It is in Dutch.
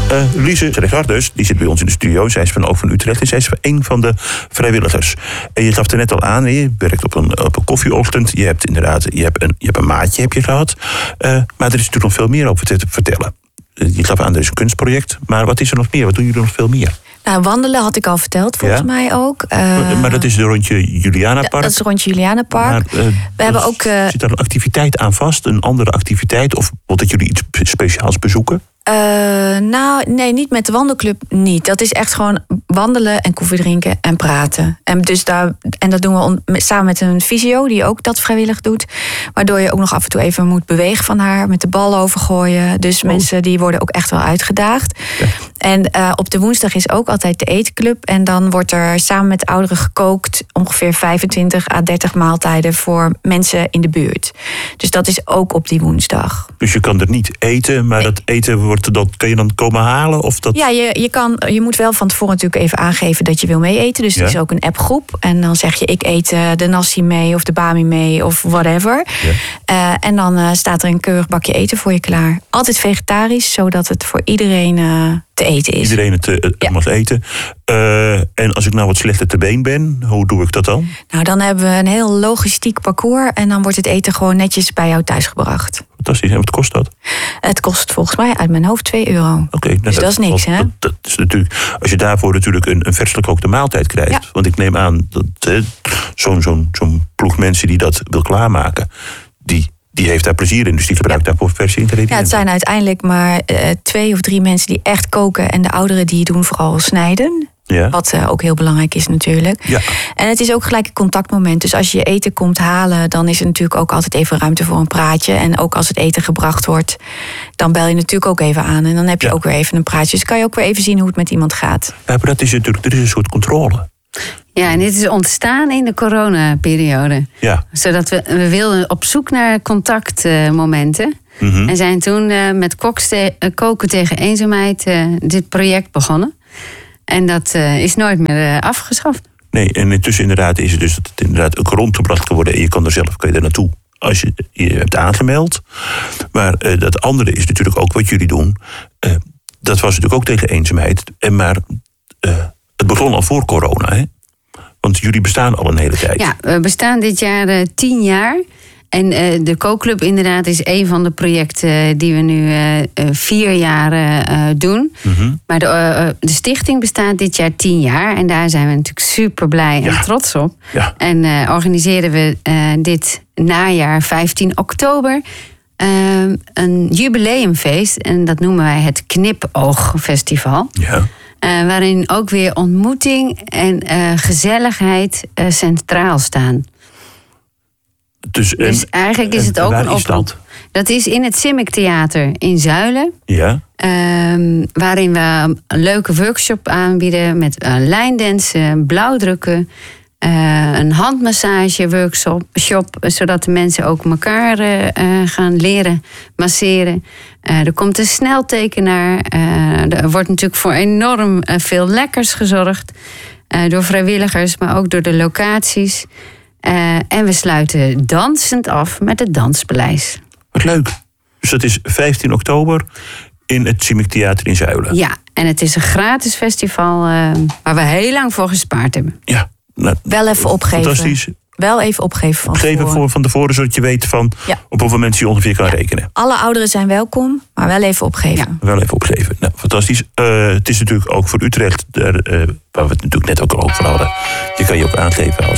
Lise Regardus, die zit bij ons in de studio. Zij is ook van Utrecht en zij is een van de vrijwilligers. En je gaf er net al aan, je werkt op een koffieochtend. Je hebt een maatje heb je gehad. Maar er is natuurlijk nog veel meer over te vertellen. Je gaf aan, er is een kunstproject. Maar wat is er nog meer? Wat doen jullie nog veel meer? Nou, wandelen had ik al verteld, volgens mij ook. Maar dat is de rondje Julianapark? Dat is het rondje Julianapark. We hebben ook... Zit daar een activiteit aan vast? Een andere activiteit? Of dat jullie iets speciaals bezoeken? Nee, niet met de wandelclub niet. Dat is echt gewoon wandelen en koffie drinken en praten. En dat doen we samen met een fysio die ook dat vrijwillig doet. Waardoor je ook nog af en toe even moet bewegen van haar. Met de bal overgooien. Dus mensen die worden ook echt wel uitgedaagd. Ja. En op de woensdag is ook altijd de etenclub. En dan wordt er samen met de ouderen gekookt. Ongeveer 25 à 30 maaltijden voor mensen in de buurt. Dus dat is ook op die woensdag. Dus je kan er niet eten, maar dat eten kan je dan komen halen? Of dat... Ja, je moet wel van tevoren natuurlijk even aangeven dat je wil mee eten. Dus er is ook een appgroep. En dan zeg je, ik eet de nasi mee of de bami mee of whatever. Ja. En dan staat er een keurig bakje eten voor je klaar. Altijd vegetarisch, zodat het voor iedereen te eten is. Iedereen het mag eten. En als ik nou wat slechter te been ben, hoe doe ik dat dan? Nou, dan hebben we een heel logistiek parcours. En dan wordt het eten gewoon netjes bij jou thuis gebracht. Fantastisch. En wat kost dat? Het kost volgens mij uit mijn hoofd €2. Okay, dus dat is niks, hè? Dat is natuurlijk, als je daarvoor natuurlijk een verselijk gekookte maaltijd krijgt. Ja. Want ik neem aan dat zo'n ploeg mensen die dat wil klaarmaken, die heeft daar plezier in. Dus die gebruikt daarvoor verse ingrediënten. Ja, het zijn uiteindelijk maar 2 of 3 mensen die echt koken. En de ouderen die doen vooral snijden. Ja. Wat ook heel belangrijk is natuurlijk. Ja. En het is ook gelijk een contactmoment. Dus als je je eten komt halen, dan is er natuurlijk ook altijd even ruimte voor een praatje. En ook als het eten gebracht wordt, dan bel je natuurlijk ook even aan. En dan heb je ook weer even een praatje. Dus kan je ook weer even zien hoe het met iemand gaat. Ja, maar dat is natuurlijk, er is een soort controle. Ja, en dit is ontstaan in de coronaperiode. Ja. Zodat we wilden op zoek naar contactmomenten. En zijn toen met koken tegen eenzaamheid dit project begonnen. En dat is nooit meer afgeschaft. Nee, en intussen inderdaad is het dus dat het inderdaad ook rondgebracht kan worden. En je kan er naartoe als je hebt aangemeld. Maar dat andere is natuurlijk ook wat jullie doen. Dat was natuurlijk ook tegen eenzaamheid. Maar het begon al voor corona, hè? Want jullie bestaan al een hele tijd. Ja, we bestaan dit jaar 10 jaar. En de kookclub inderdaad is een van de projecten die we nu 4 jaar doen. Maar de stichting bestaat dit jaar 10 jaar. En daar zijn we natuurlijk super blij en trots op. Ja. En organiseren we dit najaar 15 oktober... een jubileumfeest. En dat noemen wij het Knipoogfestival. Ja. Waarin ook weer ontmoeting en gezelligheid centraal staan. Dus eigenlijk is het ook een oproep. Dat is in het Simic Theater in Zuilen. Ja. Waarin we een leuke workshop aanbieden met lijndansen, blauwdrukken. Een handmassage workshop, zodat de mensen ook elkaar gaan leren masseren. Er komt een sneltekenaar. Er wordt natuurlijk voor enorm veel lekkers gezorgd. Door vrijwilligers, maar ook door de locaties. En we sluiten dansend af met het Danspaleis. Wat leuk. Dus dat is 15 oktober in het Simic Theater in Zuilen. Ja, en het is een gratis festival waar we heel lang voor gespaard hebben. Ja. Nou, wel even opgeven. Fantastisch. Wel even opgeven van tevoren, zodat je weet op hoeveel mensen je ongeveer kan rekenen. Alle ouderen zijn welkom, maar wel even opgeven. Ja. Wel even opgeven. Nou, fantastisch. Het is natuurlijk ook voor Utrecht, waar we het natuurlijk net ook al over hadden. Je kan je ook aangeven